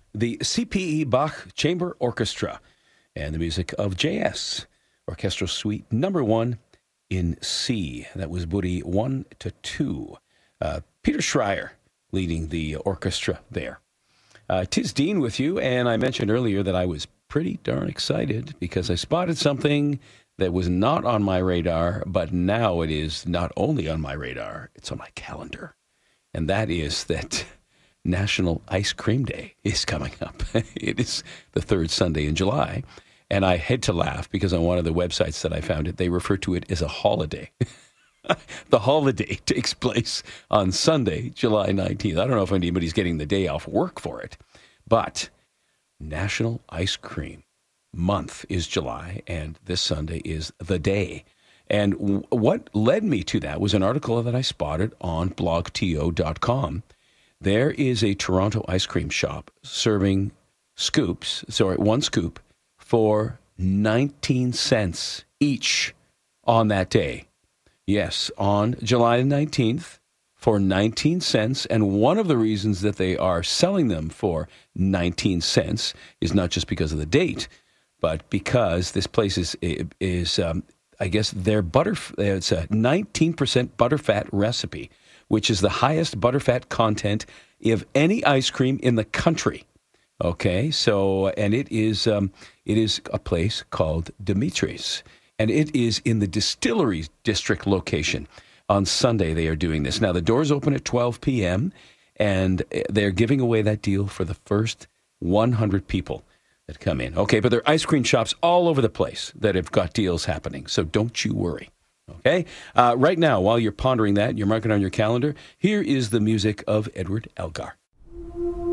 the C.P.E. Bach Chamber Orchestra and the music of J.S. Orchestral Suite Number 1 in C. That was Buddy 1 to 2. Peter Schreier leading the orchestra there. Tis Dean with you, and I mentioned earlier that I was pretty darn excited because I spotted something that was not on my radar, but now it is not only on my radar, it's on my calendar. And that is that National Ice Cream Day is coming up. It is the third Sunday in July. And I had to laugh because on one of the websites that I found it, they refer to it as a holiday. The holiday takes place on Sunday, July 19th. I don't know if anybody's getting the day off work for it, but National Ice Cream Month is July, and this Sunday is the day. And what led me to that was an article that I spotted on blogto.com. There is a Toronto ice cream shop serving one scoop for 19 cents each on that day. Yes, on July 19th for 19 cents. And one of the reasons that they are selling them for 19 cents is not just because of the date, but because this place is I guess their it's a 19% butterfat recipe, which is the highest butterfat content of any ice cream in the country. Okay, so, and it is a place called Dimitri's, and it is in the Distillery District location. On Sunday, they are doing this. Now, the doors open at 12 p.m., and they're giving away that deal for the first 100 people that come in. Okay, but there are ice cream shops all over the place that have got deals happening, so don't you worry. Okay, right now, while you're pondering that, you're marking on your calendar, here is the music of Edward Elgar.